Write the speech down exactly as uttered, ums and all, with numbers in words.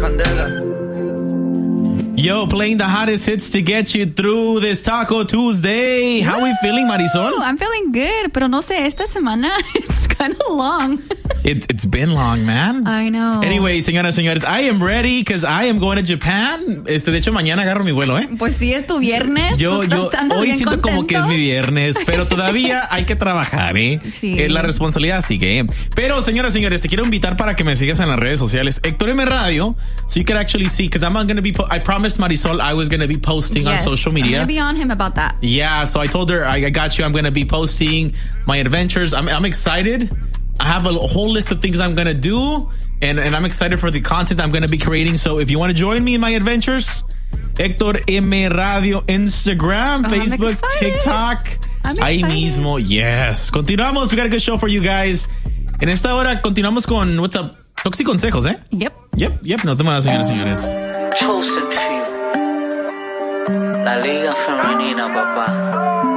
candela. Yo, playing the hottest hits to get you through this Taco Tuesday. How are we feeling, Marisol? Oh, I'm feeling good, pero no sé, esta semana it's kind of long. It's It's been long, man. I know. Anyway, señoras, señores, I am ready because I am going to Japan. Este, de hecho, mañana agarro mi vuelo, ¿eh? Pues sí, es tu viernes. Yo, yo, hoy siento contento? como que es mi viernes, pero todavía hay que trabajar, ¿eh? Sí. Eh, la responsabilidad sigue, ¿eh? Pero, señoras, señores, te quiero invitar para que me sigas en las redes sociales. Héctor M Radio, so you can actually see, because I'm going to be, po- I promised Marisol I was going to be posting yes, on social media. I'm going to be on him about that. Yeah, so I told her, I, I got you. I'm going to be posting my adventures. I'm, I'm excited. I have a whole list of things I'm going to do, and, and I'm excited for the content I'm going to be creating. So if you want to join me in my adventures, Héctor M Radio, Instagram, oh, Facebook, TikTok. I'm Ahí excited. mismo, yes. Continuamos. We got a good show for you guys. En esta hora continuamos con, what's up? Toxi Consejos, ¿eh? Yep. Yep, yep. Nos vemos, señoras y señores. Chosen few. La liga femenina, papá.